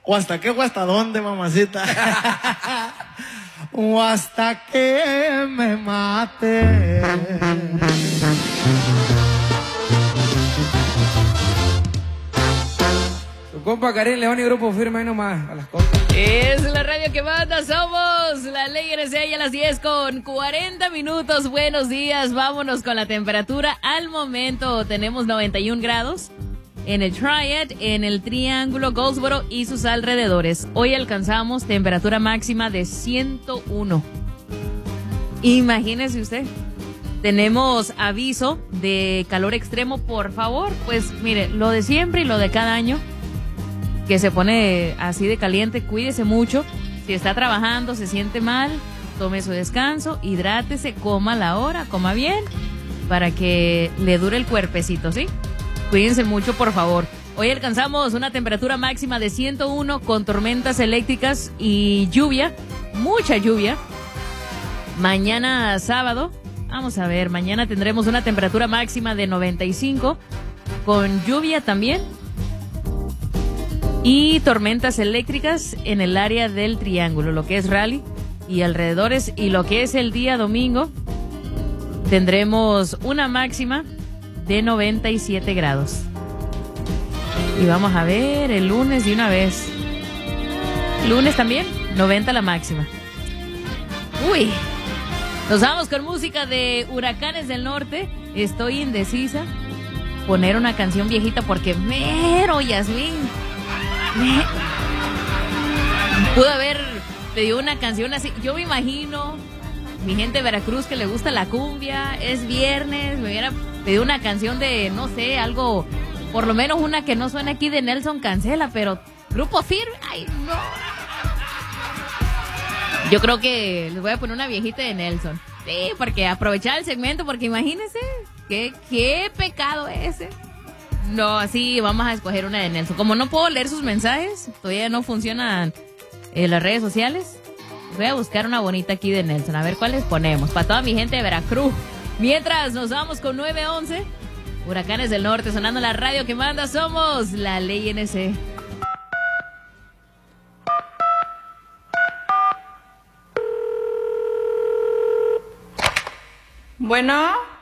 ¿O hasta qué o hasta dónde, mamacita? O hasta que me mate. Su compa Karim León y Grupo Firme, ahí nomás, a las cosas. Es la radio que manda, somos la Ley NC a las 10:40. Buenos días, vámonos con la temperatura. Al momento tenemos 91 grados en el Triad, en el Triángulo, Goldsboro y sus alrededores. Hoy alcanzamos temperatura máxima de 101. Imagínese usted. Tenemos aviso de calor extremo, por favor. Pues mire, lo de siempre y lo de cada año, que se pone así de caliente, cuídese mucho. Si está trabajando, se siente mal, tome su descanso, hidrátese, coma a la hora, coma bien, para que le dure el cuerpecito, ¿sí? Cuídense mucho, por favor. Hoy alcanzamos una temperatura máxima de 101 con tormentas eléctricas y lluvia, mucha lluvia. Mañana sábado, vamos a ver, mañana tendremos una temperatura máxima de 95 con lluvia también y tormentas eléctricas en el área del Triángulo, lo que es Raleigh y alrededores, y lo que es el día domingo tendremos una máxima de 97 grados. Y vamos a ver el lunes de una vez. Lunes también, 90 la máxima. Uy, nos vamos con música de Huracanes del Norte. Estoy indecisa. Poner una canción viejita porque mero, Yasmín. Pudo haber pedido una canción así. Yo me imagino mi gente de Veracruz que le gusta la cumbia, es viernes, me hubiera pedido una canción de, no sé, algo, por lo menos una que no suene aquí de Nelson Cancela, pero Grupo Firme, ay no. Yo creo que les voy a poner una viejita de Nelson. Sí, porque aprovechar el segmento, porque imagínense, qué pecado ese. No, sí, vamos a escoger una de Nelson. Como no puedo leer sus mensajes, todavía no funcionan las redes sociales, voy a buscar una bonita aquí de Nelson, a ver cuáles ponemos, para toda mi gente de Veracruz. Mientras nos vamos con 911, Huracanes del Norte, sonando la radio que manda, somos la Ley NC. Bueno.